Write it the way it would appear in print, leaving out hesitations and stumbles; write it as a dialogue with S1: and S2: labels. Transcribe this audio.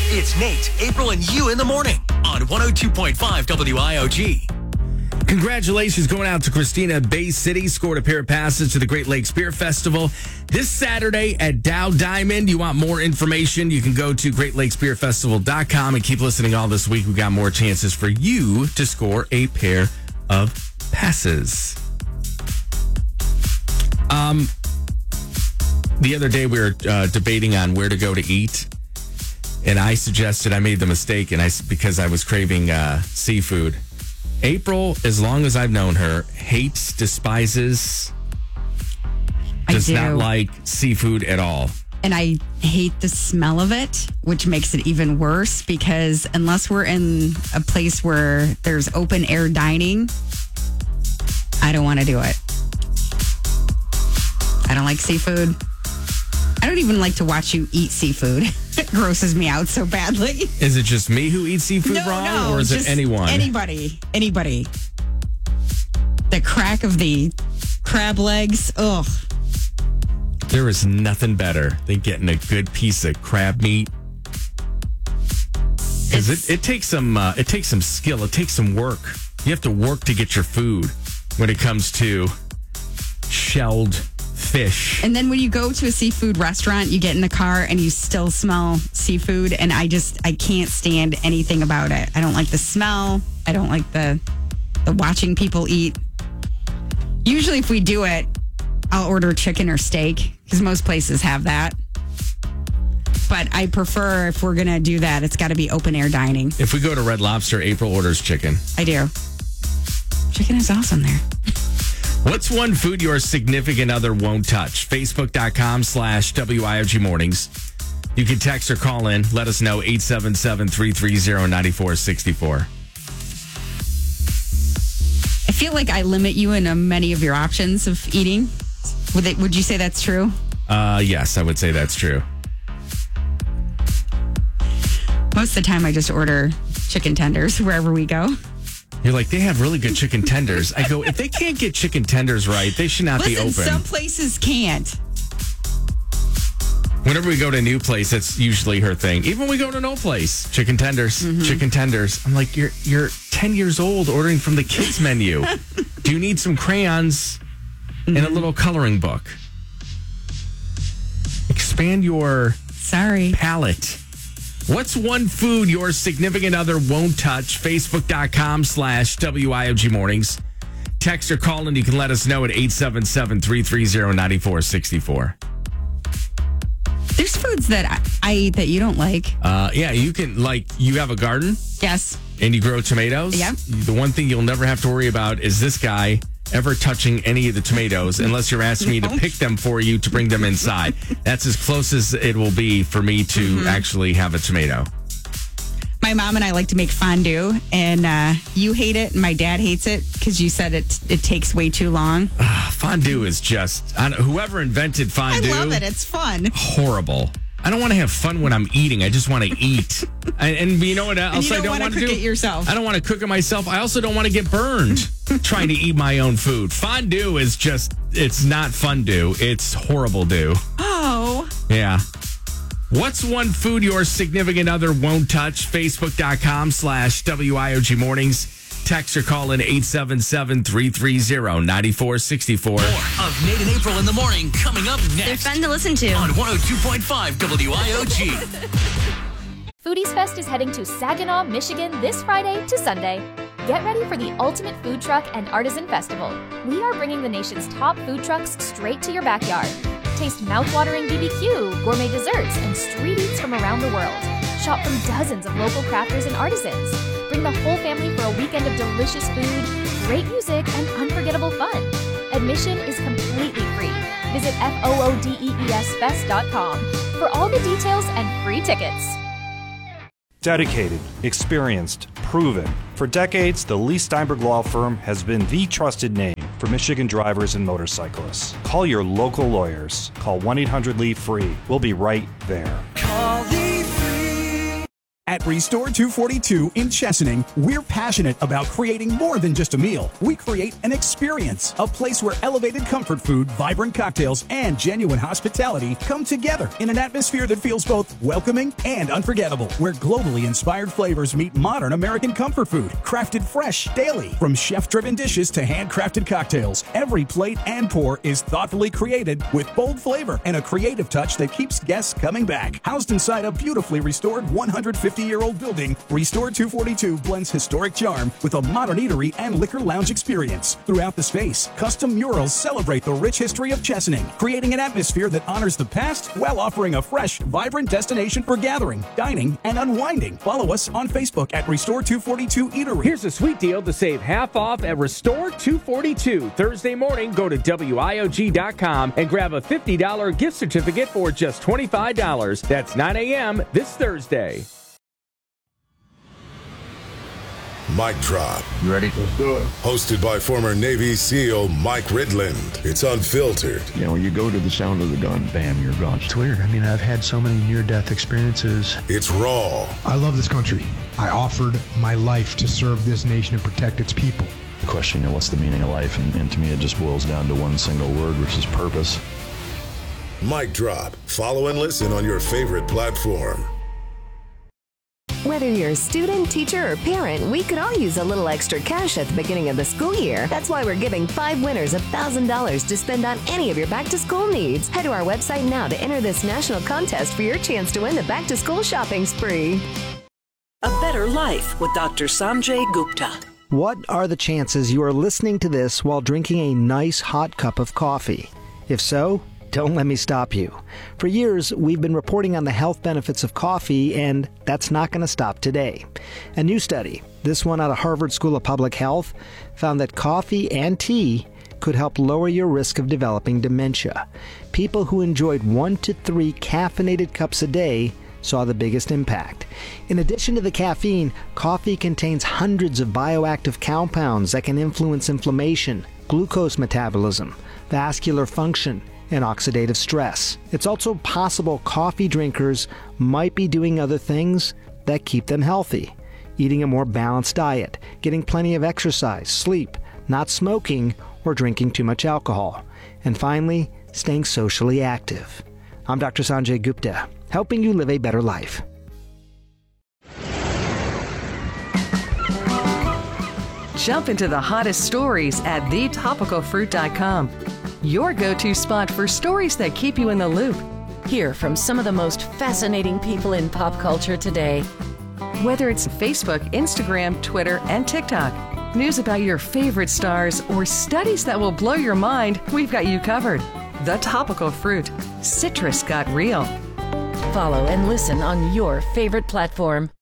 S1: It's Nate, April, and you in the morning on 102.5 WIOG.
S2: Congratulations going out to Christina. Bay City scored a pair of passes to the Great Lakes Beer Festival this Saturday at Dow Diamond. You want more information, you can go to greatlakesbeerfestival.com and keep listening all this week. We got more chances for you to score a pair of passes. The other day we were debating on where to go to eat, and I suggested, I made the mistake, because I was craving seafood. April, as long as I've known her, hates, despises, does not like seafood at all.
S3: And I hate the smell of it, which makes it even worse because unless we're in a place where there's open air dining, I don't want to do it. I don't like seafood. I don't even like to watch you eat seafood. It grosses me out so badly.
S2: Is it just me who eats seafood wrong, or is it anyone?
S3: Anybody. The crack of the crab legs, ugh.
S2: There is nothing better than getting a good piece of crab meat. Because it takes some skill. It takes some work. You have to work to get your food when it comes to shelled fish.
S3: And then when you go to a seafood restaurant, you get in the car and you still smell seafood. And I can't stand anything about it. I don't like the smell. I don't like the watching people eat. Usually if we do it, I'll order chicken or steak because most places have that. But I prefer, if we're going to do that, it's got to be open air dining.
S2: If we go to Red Lobster, April orders chicken.
S3: I do. Chicken is awesome there.
S2: What's one food your significant other won't touch? Facebook.com/WIOG Mornings. You can text or call in. Let us know. 877-330-9464.
S3: I feel like I limit you in many of your options of eating. Would you say that's true?
S2: Yes, I would say that's true.
S3: Most of the time I just order chicken tenders wherever we go.
S2: You're like, they have really good chicken tenders. I go, if they can't get chicken tenders right, they should not be open.
S3: Some places can't.
S2: Whenever we go to a new place, that's usually her thing. Even when we go to no place, chicken tenders, chicken tenders. I'm like, you're 10 years old ordering from the kids menu. Do you need some crayons and a little coloring book? Expand your palate. What's one food your significant other won't touch? Facebook.com/WIOG Mornings. Text or call and you can let us know at 877-330-9464.
S3: There's foods that I eat that you don't like.
S2: Yeah, you can, you have a garden?
S3: Yes.
S2: And you grow tomatoes?
S3: Yep.
S2: The one thing you'll never have to worry about is this guy ever touching any of the tomatoes unless you're asking me to pick them for you to bring them inside. That's as close as it will be for me to actually have a tomato.
S3: My mom and I like to make fondue, and you hate it, and my dad hates it because you said it takes way too long.
S2: Fondue is just, whoever invented fondue.
S3: I love it. It's fun.
S2: Horrible. I don't want to have fun when I'm eating. I just want to eat. And you know what else I don't want to do?
S3: Cook it yourself.
S2: I don't want to cook it myself. I also don't want to get burned trying to eat my own food. Fondue is just, it's not fondue. It's horrible do.
S3: Oh.
S2: Yeah. What's one food your significant other won't touch? Facebook.com/WIOG Mornings. Text or call in 877-330-9464.
S1: More of Nate and April in the morning coming up next.
S4: They're fun to listen to.
S1: On 102.5 WIOG.
S5: Foodies Fest is heading to Saginaw, Michigan this Friday to Sunday. Get ready for the ultimate food truck and artisan festival. We are bringing the nation's top food trucks straight to your backyard. Taste mouth-watering BBQ, gourmet desserts, and street eats from around the world. Shop from dozens of local crafters and artisans. Bring the whole family for a weekend of delicious food, great music, and unforgettable fun. Admission is completely free. Visit FOODEESFest.com for all the details and free tickets.
S6: Dedicated, experienced, proven. For decades, the Lee Steinberg Law Firm has been the trusted name for Michigan drivers and motorcyclists. Call your local lawyers. Call 1-800-LEE-FREE. We'll be right there.
S1: Call Lee Free.
S4: At Restore 242 in Chesaning, we're passionate about creating more than just a meal. We create an experience, a place where elevated comfort food, vibrant cocktails, and genuine hospitality come together in an atmosphere that feels both welcoming and unforgettable, where globally inspired flavors meet modern American comfort food, crafted fresh daily. From chef-driven dishes to handcrafted cocktails, every plate and pour is thoughtfully created with bold flavor and a creative touch that keeps guests coming back. Housed inside a beautifully restored 150-year-old building, Restore 242 blends historic charm with a modern eatery and liquor lounge experience. Throughout the space, custom murals celebrate the rich history of Chesaning, creating an atmosphere that honors the past while offering a fresh, vibrant destination for gathering, dining, and unwinding. Follow us on Facebook at Restore 242 Eatery.
S7: Here's a sweet deal to save half off at Restore 242. Thursday morning, go to WIOG.com and grab a $50 gift certificate for just $25. That's 9 a.m. this Thursday.
S8: Mic Drop.
S9: You ready? Let's do it.
S8: Hosted by former Navy SEAL Mike Ridland. It's unfiltered.
S9: You know, when you go to the sound of the gun, bam, you're gone.
S10: It's weird. I mean, I've had so many near-death experiences.
S8: It's raw.
S11: I love this country. I offered my life to serve this nation and protect its people.
S12: The question, what's the meaning of life? And to me, it just boils down to one single word, which is purpose.
S8: Mic Drop. Follow and listen on your favorite platform.
S13: Whether you're a student, teacher, or parent, we could all use a little extra cash at the beginning of the school year. That's why we're giving 5 winners $1,000 to spend on any of your back-to-school needs. Head to our website now to enter this national contest for your chance to win the back-to-school shopping spree.
S14: A Better Life with Dr. Sanjay Gupta.
S15: What are the chances you are listening to this while drinking a nice hot cup of coffee? If so, don't let me stop you. For years, we've been reporting on the health benefits of coffee, and that's not going to stop today. A new study, this one out of Harvard School of Public Health, found that coffee and tea could help lower your risk of developing dementia. People who enjoyed 1 to 3 caffeinated cups a day saw the biggest impact. In addition to the caffeine, coffee contains hundreds of bioactive compounds that can influence inflammation, glucose metabolism, vascular function, and oxidative stress. It's also possible coffee drinkers might be doing other things that keep them healthy. Eating a more balanced diet, getting plenty of exercise, sleep, not smoking, or drinking too much alcohol. And finally, staying socially active. I'm Dr. Sanjay Gupta, helping you live a better life.
S16: Jump into the hottest stories at thetopicalfruit.com. Your go-to spot for stories that keep you in the loop.
S17: Hear from some of the most fascinating people in pop culture today.
S16: Whether it's Facebook, Instagram, Twitter, and TikTok, news about your favorite stars, or studies that will blow your mind, we've got you covered. The Topical Fruit. Citrus got real.
S17: Follow and listen on your favorite platform.